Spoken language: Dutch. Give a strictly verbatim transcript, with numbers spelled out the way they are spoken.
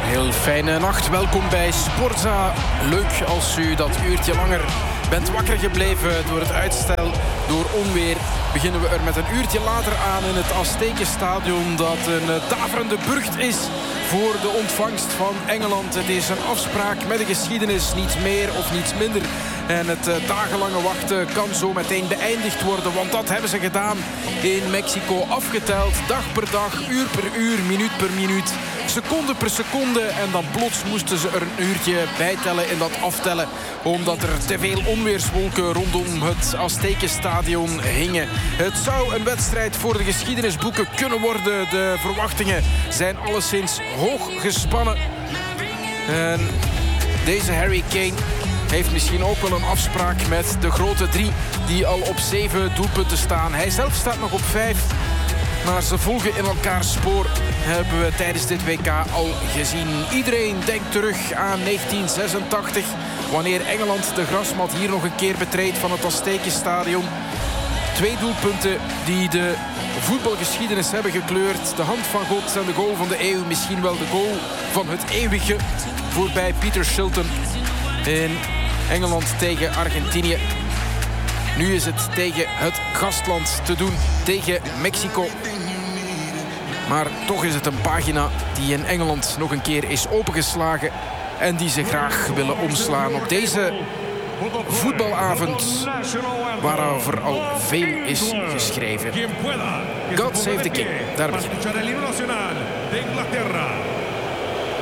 Heel fijne nacht. Welkom bij Sportza. Leuk als u dat uurtje langer bent wakker gebleven door het uitstel, door onweer. Beginnen we er met een uurtje later aan in het Aztekenstadion, dat een daverende burcht is voor de ontvangst van Engeland. Het is een afspraak met de geschiedenis, niets meer of niets minder. En het uh, dagenlange wachten kan zo meteen beëindigd worden, want dat hebben ze gedaan in Mexico. Afgeteld, dag per dag, uur per uur, minuut per minuut, seconde per seconde. En dan plots moesten ze er een uurtje bijtellen in dat aftellen, omdat er te veel onweerswolken rondom het Aztekenstadion hingen. Het zou een wedstrijd voor de geschiedenisboeken kunnen worden. De verwachtingen zijn alleszins hoog gespannen. En deze Harry Kane heeft misschien ook wel een afspraak met de grote drie, die al op zeven doelpunten staan. Hij zelf staat nog op vijf, maar ze volgen in elkaars spoor, hebben we tijdens dit W K al gezien. Iedereen denkt terug aan negentien zesentachtig, wanneer Engeland de grasmat hier nog een keer betreedt van het Aztekenstadion. Twee doelpunten die de voetbalgeschiedenis hebben gekleurd. De hand van God en de goal van de eeuw. Misschien wel de goal van het eeuwige voorbij Peter Shilton in Engeland tegen Argentinië. Nu is het tegen het gastland te doen, tegen Mexico. Maar toch is het een pagina die in Engeland nog een keer is opengeslagen en die ze graag willen omslaan op deze voetbalavond, waarover al veel is geschreven. God save the King. Daar beginnen we.